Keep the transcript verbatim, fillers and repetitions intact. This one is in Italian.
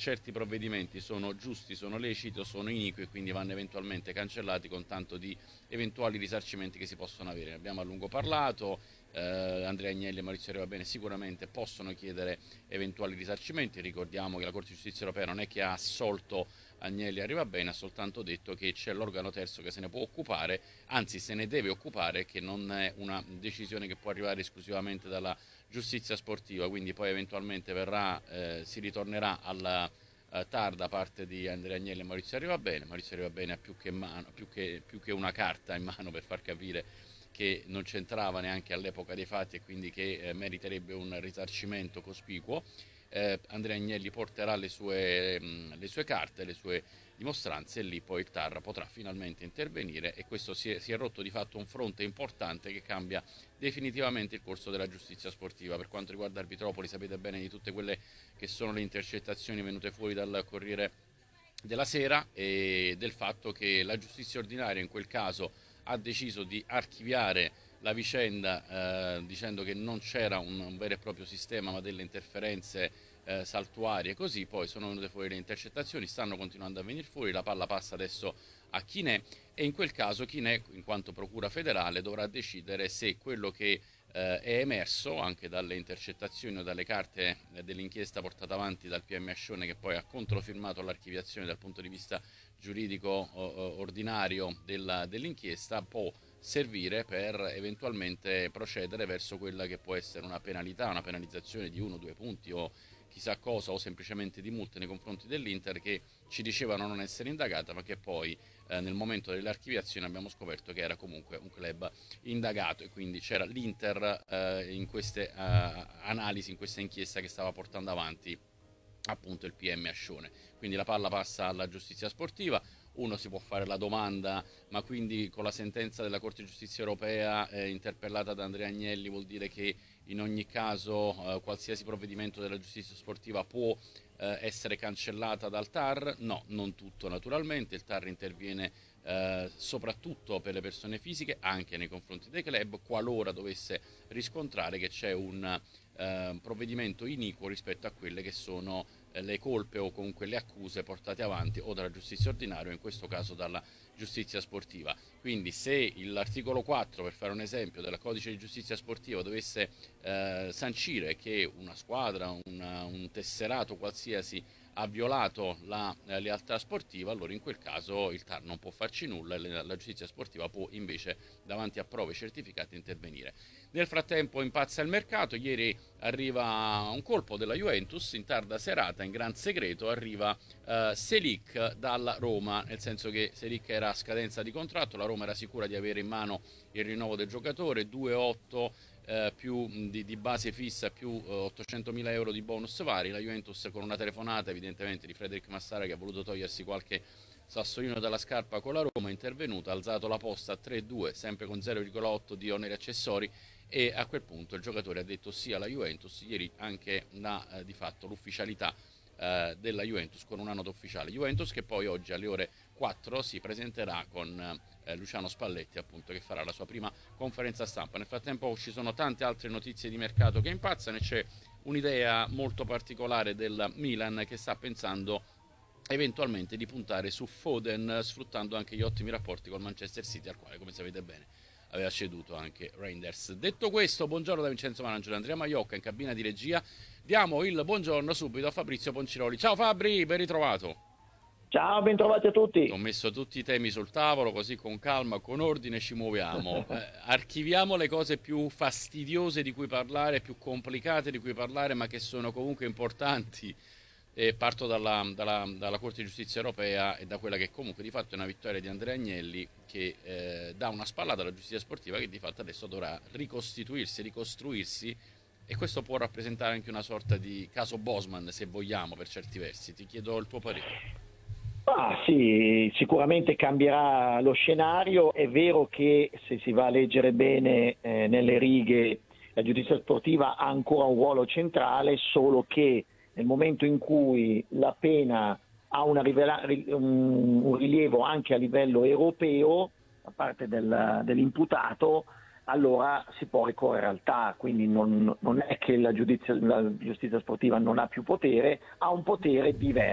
certi provvedimenti sono giusti, sono leciti o sono iniqui e quindi vanno eventualmente cancellati con tanto di eventuali risarcimenti che si possono avere. Ne abbiamo a lungo parlato, eh, Andrea Agnelli e Maurizio Arrivabene sicuramente possono chiedere eventuali risarcimenti. Ricordiamo che la Corte di Giustizia Europea non è che ha assolto Agnelli Arrivabene, ha soltanto detto che c'è l'organo terzo che se ne può occupare, anzi se ne deve occupare, che non è una decisione che può arrivare esclusivamente dalla giustizia sportiva, quindi poi eventualmente verrà, eh, si ritornerà alla eh, T A R da parte di Andrea Agnelli e Maurizio Arrivabene. Maurizio Arrivabene ha più che, mano, più, che, più che una carta in mano per far capire che non c'entrava neanche all'epoca dei fatti e quindi che eh, meriterebbe un risarcimento cospicuo. Eh, Andrea Agnelli porterà le sue, mh, le sue carte, le sue dimostranze e lì poi il T A R potrà finalmente intervenire e questo si è, si è rotto di fatto un fronte importante che cambia definitivamente il corso della giustizia sportiva. Per quanto riguarda Arbitropoli sapete bene di tutte quelle che sono le intercettazioni venute fuori dal Corriere della Sera e del fatto che la giustizia ordinaria in quel caso ha deciso di archiviare la vicenda eh, dicendo che non c'era un, un vero e proprio sistema ma delle interferenze eh, saltuarie, così poi sono venute fuori le intercettazioni, stanno continuando a venire fuori, la palla passa adesso a Chinè e in quel caso Chinè in quanto procura federale dovrà decidere se quello che eh, è emerso anche dalle intercettazioni o dalle carte eh, dell'inchiesta portata avanti dal P M Ascione che poi ha controfirmato l'archiviazione dal punto di vista giuridico o, ordinario della, dell'inchiesta può servire per eventualmente procedere verso quella che può essere una penalità, una penalizzazione di uno o due punti o chissà cosa o semplicemente di multe nei confronti dell'Inter che ci dicevano non essere indagata ma che poi eh, nel momento dell'archiviazione abbiamo scoperto che era comunque un club indagato e quindi c'era l'Inter eh, in queste eh, analisi, in questa inchiesta che stava portando avanti appunto il P M Ascione. Quindi la palla passa alla giustizia sportiva, uno si può fare la domanda, ma quindi con la sentenza della Corte di Giustizia Europea eh, interpellata da Andrea Agnelli vuol dire che in ogni caso eh, qualsiasi provvedimento della giustizia sportiva può eh, essere cancellata dal T A R? No, non tutto naturalmente, il T A R interviene eh, soprattutto per le persone fisiche, anche nei confronti dei club, qualora dovesse riscontrare che c'è un eh, provvedimento iniquo rispetto a quelle che sono eh, le colpe o comunque le accuse portate avanti o dalla giustizia ordinaria o in questo caso dalla giustizia sportiva. Quindi se l'articolo quattro, per fare un esempio, del codice di giustizia sportiva dovesse eh, sancire che una squadra, una, un tesserato qualsiasi ha violato la eh, lealtà sportiva, allora in quel caso il T A R non può farci nulla e la giustizia sportiva può invece davanti a prove certificate intervenire. Nel frattempo impazza il mercato, ieri arriva un colpo della Juventus, in tarda serata, in gran segreto, arriva eh, Selic dalla Roma, nel senso che Selic era a scadenza di contratto, la Roma era sicura di avere in mano il rinnovo del giocatore, due virgola otto eh, più di, di base fissa più eh, ottocentomila euro di bonus vari, la Juventus con una telefonata evidentemente di Frederic Massara che ha voluto togliersi qualche sassolino dalla scarpa con la Roma, è intervenuto, ha alzato la posta a tre due, sempre con zero virgola otto di oneri accessori e a quel punto il giocatore ha detto sì alla Juventus, ieri anche la, eh, di fatto l'ufficialità eh, della Juventus con una nota ufficiale. Juventus che poi oggi alle ore quattro si presenterà con eh, Luciano Spalletti appunto che farà la sua prima conferenza stampa. Nel frattempo ci sono tante altre notizie di mercato che impazzano e c'è un'idea molto particolare del Milan che sta pensando eventualmente di puntare su Foden sfruttando anche gli ottimi rapporti col Manchester City al quale come sapete bene aveva ceduto anche Reinders. Detto questo, buongiorno da Vincenzo Manangelo, Andrea Maiocca in cabina di regia. Diamo il buongiorno subito a Fabrizio Ponciroli. Ciao Fabri, ben ritrovato. Ciao, bentrovati a tutti. Ho messo tutti i temi sul tavolo, così con calma, con ordine ci muoviamo. Eh, archiviamo le cose più fastidiose di cui parlare, più complicate di cui parlare, ma che sono comunque importanti. E parto dalla, dalla, dalla Corte di Giustizia Europea e da quella che comunque di fatto è una vittoria di Andrea Agnelli che eh, dà una spallata alla giustizia sportiva che di fatto adesso dovrà ricostituirsi, ricostruirsi e questo può rappresentare anche una sorta di caso Bosman se vogliamo per certi versi. Ti chiedo il tuo parere. Ah, sì, sicuramente cambierà lo scenario. È vero che se si va a leggere bene eh, nelle righe, la giustizia sportiva ha ancora un ruolo centrale, solo che nel momento in cui la pena ha una rivela- un, un rilievo anche a livello europeo da parte del, dell'imputato, allora si può ricorrere al T A R, quindi non, non è che la giustizia, la giustizia sportiva non ha più potere, ha un potere diverso.